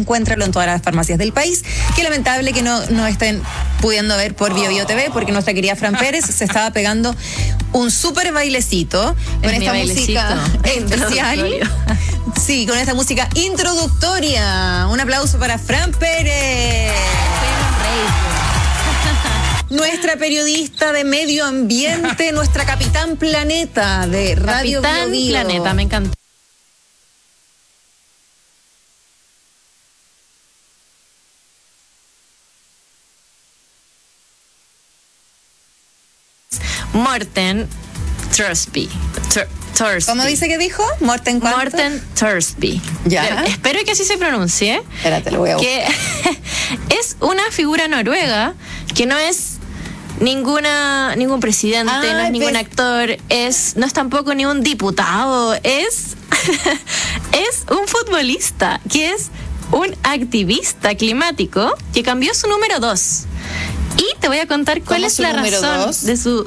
encuéntralo en todas las farmacias del país. Qué lamentable que no estén pudiendo ver por BioBio TV, porque nuestra querida Fran Pérez se estaba pegando un súper bailecito con esta música especial. Sí, con esta música introductoria. Un aplauso para Fran Pérez. Nuestra periodista de medio ambiente, nuestra Capitán Planeta de Radio Capitán BioBio. Planeta, me encantó. Morten Thorsby. ¿Cómo dice que dijo? ¿Morten cuánto? Morten Thorsby. Ya. Espero que así se pronuncie. Espérate, lo voy a buscar. Que es una figura noruega que no es ningún presidente, no es ningún actor, no es tampoco ni un diputado, es un futbolista que es un activista climático que cambió su número 2. Y te voy a contar cuál es la razón de su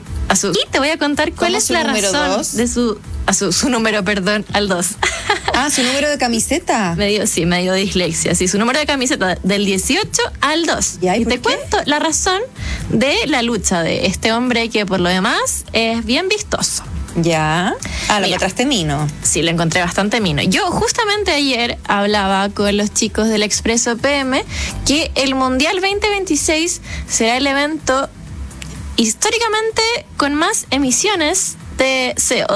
número, perdón, al 2. Ah, su número de camiseta. Medio dislexia. Sí, su número de camiseta del 18 al 2. ¿Y te cuento la razón de la lucha de este hombre que por lo demás es bien vistoso. Ya. Lo encontraste mino. Sí, lo encontré bastante mino. Yo justamente ayer hablaba con los chicos del Expreso PM que el Mundial 2026 será el evento históricamente con más emisiones de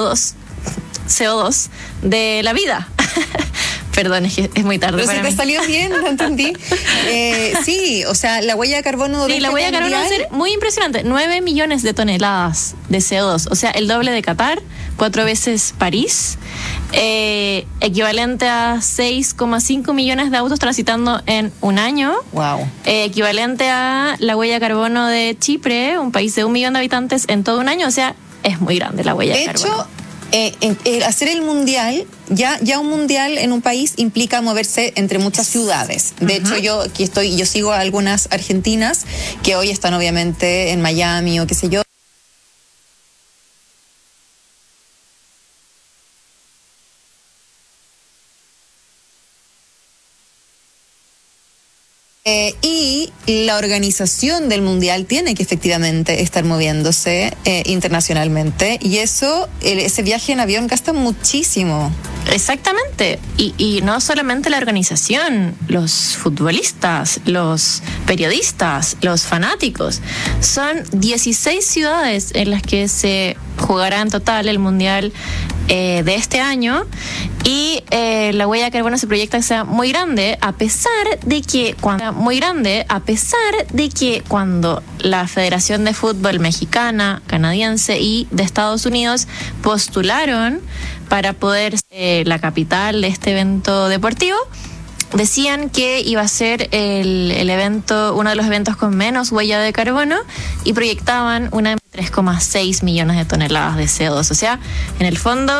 CO2 de la vida. Perdón, es muy tarde. Pero para si te mí. salió bien, no entendí. Sí, o sea, la huella de carbono... Sí, la huella de carbono va a ser muy impresionante. 9 millones de toneladas de CO2. O sea, el doble de Qatar, 4 veces París, equivalente a 6,5 millones de autos transitando en un año. Wow. Equivalente a la huella de carbono de Chipre, un país de 1 millón de habitantes en todo un año. O sea, es muy grande la huella de carbono. De hecho, hacer el mundial, ya un mundial en un país implica moverse entre muchas ciudades. De hecho, yo sigo a algunas argentinas que hoy están obviamente en Miami o qué sé yo. Y la organización del mundial tiene que efectivamente estar moviéndose internacionalmente, y ese viaje en avión gasta muchísimo. Exactamente, y no solamente la organización, los futbolistas, los periodistas, los fanáticos. Son 16 ciudades en las que se jugará en total el mundial de este año, y la huella de carbono se proyecta que sea muy grande, a pesar de que cuando la Federación de Fútbol Mexicana, Canadiense y de Estados Unidos postularon para poder ser la capital de este evento deportivo, decían que iba a ser el evento, uno de los eventos con menos huella de carbono, y proyectaban una de 3,6 millones de toneladas de CO2. O sea, en el fondo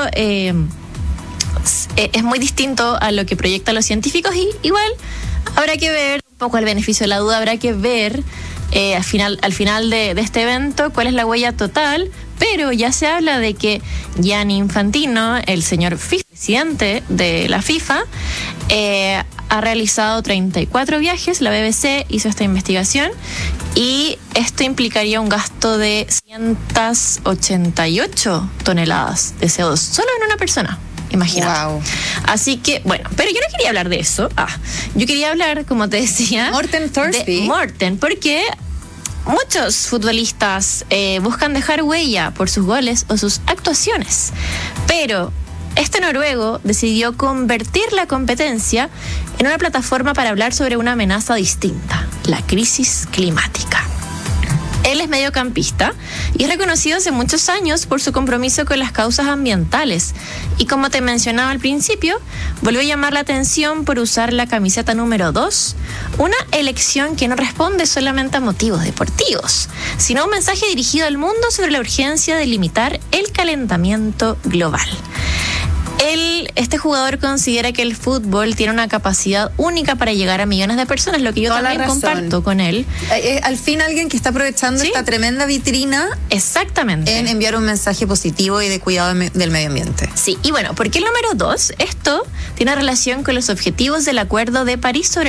es muy distinto a lo que proyectan los científicos, y igual habrá que ver, un poco al beneficio de la duda, habrá que ver al final de este evento cuál es la huella total. Pero ya se habla de que Gianni Infantino, el señor presidente de la FIFA, ha realizado 34 viajes. La BBC hizo esta investigación y esto implicaría un gasto de 188 toneladas de CO2 solo en una persona. Imagínate. Wow. Así que, bueno, pero yo no quería hablar de eso. Yo quería hablar, como te decía, Morten Thorsby. de Morten, porque muchos futbolistas buscan dejar huella por sus goles o sus actuaciones, pero este noruego decidió convertir la competencia en una plataforma para hablar sobre una amenaza distinta, la crisis climática. Él es mediocampista y es reconocido hace muchos años por su compromiso con las causas ambientales. Y como te mencionaba al principio, volvió a llamar la atención por usar la camiseta número 2, una elección que no responde solamente a motivos deportivos, sino a un mensaje dirigido al mundo sobre la urgencia de limitar el calentamiento global. Este jugador considera que el fútbol tiene una capacidad única para llegar a millones de personas, lo que yo también comparto con él. Al fin alguien que está aprovechando esta tremenda vitrina. Exactamente. En enviar un mensaje positivo y de cuidado del medio ambiente. Sí, y bueno, ¿por qué el número 2? Esto tiene relación con los objetivos del Acuerdo de París sobre